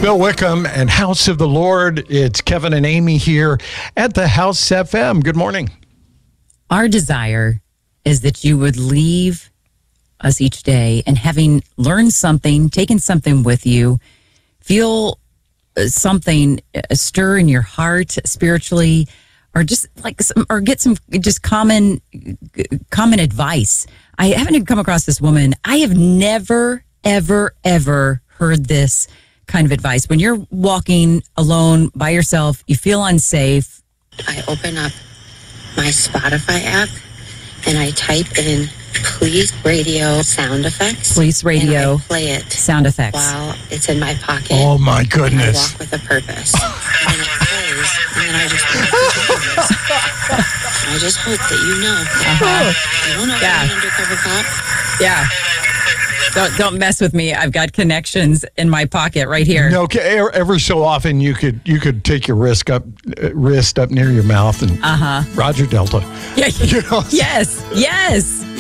Bill Wickham and House of the Lord. It's Kevin and Amy here at the House FM. Good morning. Our desire is that you would leave us each day and having learned something, taken something with you, feel something stir in your heart spiritually, or just like or get some just common advice. I haven't come across this woman. I have never, ever heard this kind of advice. When you're walking alone by yourself, you feel unsafe. I open up my Spotify app and I type in Police Radio sound effects. Police Radio and I play it sound effects while it's in my pocket. Oh my goodness. And I walk with a purpose. And then it plays and then I just I just hope that you know. You don't know Yeah. I'm an undercover cop. Yeah. Don't mess with me. I've got connections in my pocket right here. No, every so often you could take your wrist up near your mouth and Roger Delta. Yeah. You know? Yes.